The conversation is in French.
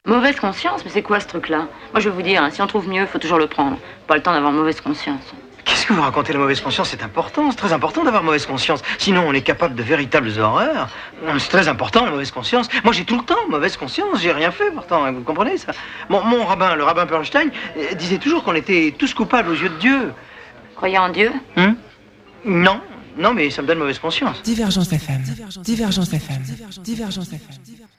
Mauvaise conscience? Mais c'est quoi ce truc-là? Moi, je vais vous dire, hein, si on trouve mieux, faut toujours le prendre. Pas le temps d'avoir mauvaise conscience. Qu'est-ce que vous racontez? La mauvaise conscience, c'est important. C'est très important d'avoir mauvaise conscience. Sinon, on est capable de véritables horreurs. C'est très important, la mauvaise conscience. Moi, j'ai tout le temps mauvaise conscience. J'ai rien fait, pourtant. Hein, vous comprenez, ça? Mon rabbin, le rabbin Pearlstein, disait toujours qu'on était tous coupables aux yeux de Dieu. Croyez en Dieu? Non. Non, mais ça me donne mauvaise conscience. Divergence FM. Divergence FM. Divergence FM.